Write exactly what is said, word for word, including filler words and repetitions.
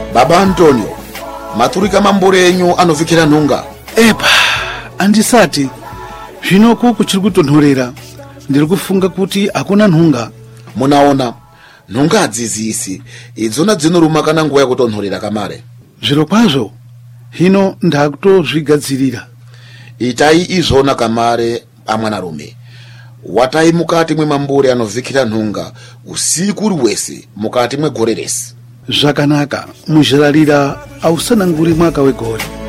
Baba Antonio, maturika mambure enyu anofikira nhunga. Epa, andisati zvino kuku chiri kutonhorera ndiri kufunga kuti hakuna nhunga. Munaona nhunga hadzizisi idzona dzinoruma kana nguva yakutonhorera kamare. Zviro kwazvo hino ndakutozvigadzirira. Itai izvona kamare amwanarume. Watai mukati mwemambure anovhikira nhunga usiku rwese mukati mwegore rese. Zvakanaka, muzhararira ausananguri mwaka wegore.